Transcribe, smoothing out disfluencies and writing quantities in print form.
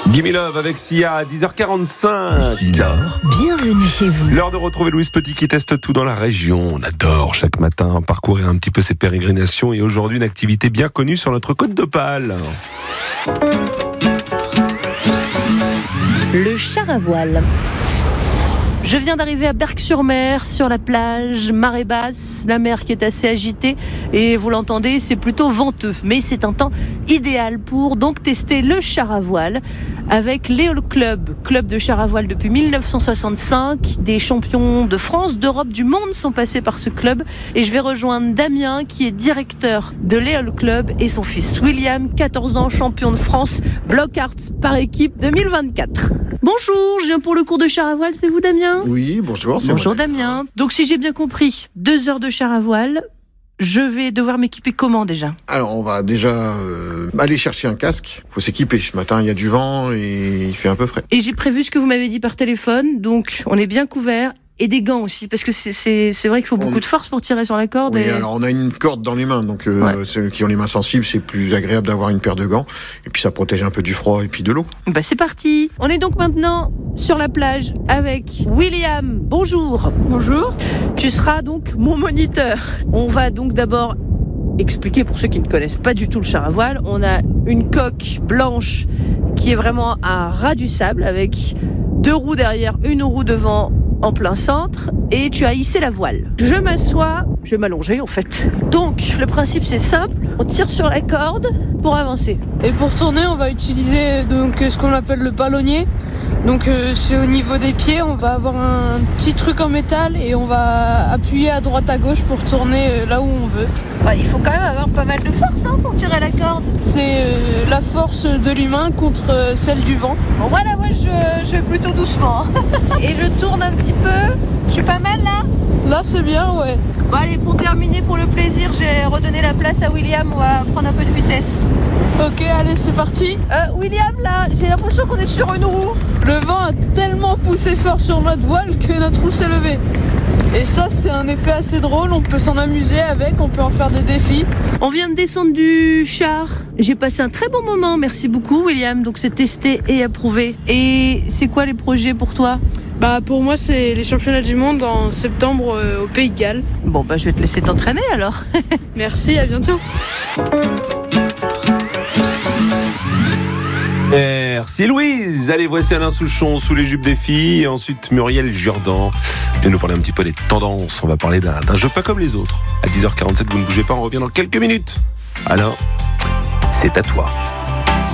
Gimme Love avec Sia à 10h45. Ici Nord, bienvenue chez vous. L'heure de retrouver Louise Petit qui teste tout dans la région. On adore chaque matin parcourir un petit peu ses pérégrinations et aujourd'hui une activité bien connue sur notre côte d'Opale. Le char à voile. Je viens d'arriver à Berck-sur-Mer, sur la plage, marée basse, la mer qui est assez agitée et vous l'entendez, c'est plutôt venteux. Mais c'est un temps idéal pour donc tester le char à voile avec Léo Club, club de char à voile depuis 1965. Des champions de France, d'Europe, du monde sont passés par ce club et je vais rejoindre Damien qui est directeur de Léo Club et son fils William, 14 ans, champion de France, block arts par équipe 2024. Bonjour, je viens pour le cours de char à voile, c'est vous Damien ? Oui, bonjour. Bonjour Damien. Donc si j'ai bien compris, 2 heures de char à voile, je vais devoir m'équiper comment déjà ? Alors on va déjà aller chercher un casque. Il faut s'équiper. Ce matin il y a du vent et il fait un peu frais. Et j'ai prévu ce que vous m'avez dit par téléphone, donc on est bien couvert. Et des gants aussi, parce que c'est vrai qu'il faut beaucoup de force pour tirer sur la corde. Oui, alors on a une corde dans les mains, donc ceux qui ont les mains sensibles, c'est plus agréable d'avoir une paire de gants. Et puis ça protège un peu du froid et puis de l'eau. Bah c'est parti. On est donc maintenant sur la plage avec William. Bonjour. Bonjour. Tu seras donc mon moniteur. On va donc d'abord expliquer pour ceux qui ne connaissent pas du tout le char à voile. On a une coque blanche qui est vraiment à ras du sable avec 2 roues derrière, 1 roue devant en plein centre et tu as hissé la voile. Je m'assois, je vais m'allonger en fait. Donc le principe c'est simple, on tire sur la corde pour avancer. Et pour tourner, on va utiliser donc ce qu'on appelle le ballonnier. Donc c'est au niveau des pieds, on va avoir un petit truc en métal et on va appuyer à droite à gauche pour tourner là où on veut. Ouais, il faut quand même avoir pas mal de force pour tirer la corde. C'est la force de l'humain contre celle du vent. Bon voilà, moi je vais plutôt doucement. Et je tourne un petit peu. Je suis pas mal là ? Là c'est bien, ouais. Bon allez, pour terminer, pour le plaisir, j'ai redonné la place à William, on va prendre un peu de vitesse. Ok, allez, c'est parti. William, là, j'ai l'impression qu'on est sur une roue. Le vent a tellement poussé fort sur notre voile que notre roue s'est levée. Et ça, c'est un effet assez drôle, on peut s'en amuser avec, on peut en faire des défis. On vient de descendre du char. J'ai passé un très bon moment, merci beaucoup William. Donc c'est testé et approuvé. Et c'est quoi les projets pour toi ? Bah pour moi, c'est les championnats du monde en septembre au Pays de Galles. Bon, bah je vais te laisser t'entraîner alors. Merci, à bientôt. Merci Louise. Allez, voici Alain Souchon sous les jupes des filles et ensuite Muriel Jourdan vient nous parler un petit peu des tendances. On va parler d'un jeu pas comme les autres. À 10h47, vous ne bougez pas, on revient dans quelques minutes. Alain, c'est à toi.